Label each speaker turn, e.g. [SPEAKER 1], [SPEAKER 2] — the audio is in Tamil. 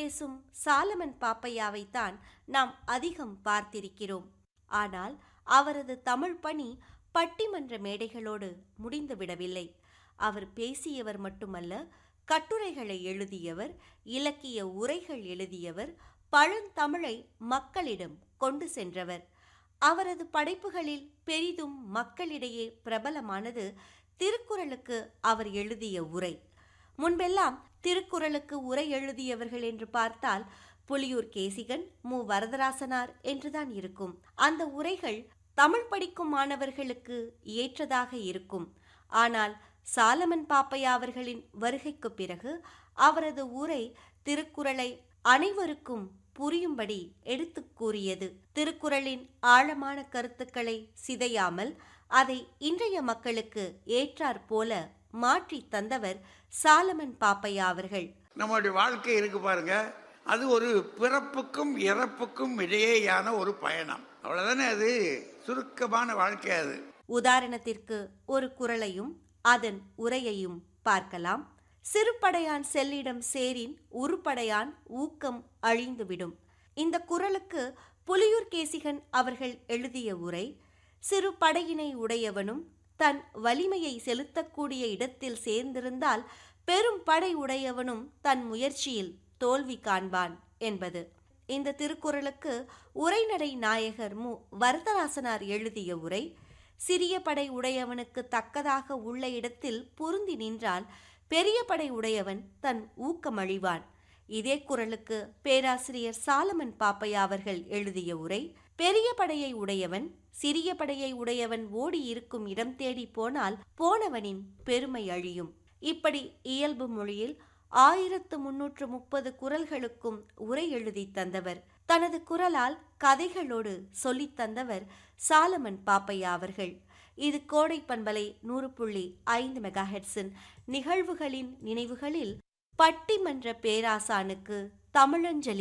[SPEAKER 1] பேசும் சாலமன் பாப்பையாவைத்தான் நாம் அதிகம் பார்த்திருக்கிறோம். ஆனால் அவரது தமிழ் பணி பட்டிமன்ற மேடைகளோடு முடிந்துவிடவில்லை. அவர் பேசியவர் மட்டுமல்ல, கட்டுரைகளை எழுதியவர், இலக்கிய உரைகள் எழுதியவர், பழந்தமிழை மக்களிடம் கொண்டு சென்றவர். அவரது படைப்புகளில் பெரிதும் மக்களிடையே பிரபலமானது திருக்குறளுக்கு அவர் எழுதிய உரை. முன்பெல்லாம் திருக்குறளுக்கு உரை எழுதியவர்கள் என்று பார்த்தால் புலியூர் கேசிகன், மு. வரதராசனார் என்றுதான் இருக்கும். அந்த உரைகள் தமிழ் படிக்கும் மாணவர்களுக்கு ஏற்றதாக இருக்கும். ஆனால் சாலமன் பாப்பையா அவர்களின் வருகைக்கு பிறகு அவரது உரை திருக்குறளை அனைவருக்கும் புரியும்படி எடுத்து கூறியது. திருக்குறளின் ஆழமான கருத்துக்களை சிதையாமல் அதை இன்றைய மக்களுக்கு ஏற்றாற் போல மாற்றி தந்தவர் சாலமன் பாப்பையா அவர்கள்.
[SPEAKER 2] நம்மளுடைய வாழ்க்கை இருக்கு பாருங்க, அது ஒரு பிறப்புக்கும் இறப்புக்கும் இடையேயான ஒரு பயணம். அவ்வளவுதானே, அது சுருக்கமான வாழ்க்கை. அது
[SPEAKER 1] உதாரணத்திற்கு ஒரு குறளையும் அதன் உரையையும் பார்க்கலாம். சிறுபடையான் செல்லிடம் சேரின் உருப்படையான் ஊக்கம் அழிந்துவிடும். இந்த குறளுக்கு புலியூர் கேசிகன் அவர்கள் எழுதிய உரை, சிறு படையினை உடையவனும் தன் வலிமையை செலுத்தக்கூடிய இடத்தில் சேர்ந்திருந்தால் பெரும் படை உடையவனும் தன் முயற்சியில் தோல்வி காண்பான் என்பது. இந்த திருக்குறளுக்கு உரைநடை நாயகர் மு. வரதராசனார் எழுதிய உரை, சிறிய படை உடையவனுக்கு தக்கதாக உள்ள இடத்தில் பொருந்தி நின்றால் பெரிய படை உடையவன் தன் ஊக்கமழிவான். இதே குறளுக்கு பேராசிரியர் சாலமன் பாப்பையா அவர்கள் எழுதிய உரை, பெரிய படையை உடையவன் சிறிய படையை உடையவன் ஓடி இருக்கும் இடம் தேடி போனால் போனவனின் பெருமை அழியும். இப்படி இயல்பு மொழியில் 1330 குறள்களுக்கும் உரை எழுதி தந்தவர். தனது குரலால் கதைகளோடு சொல்லித் தந்தவர் சாலமன் பாப்பையா அவர்கள். இது கோடை பண்பலை 100.5 மெகாஹெர்ட்ஸின் நிகழ்வுகளின் நினைவுகளில் பட்டிமன்ற பேராசானுக்கு தமிழஞ்சலி.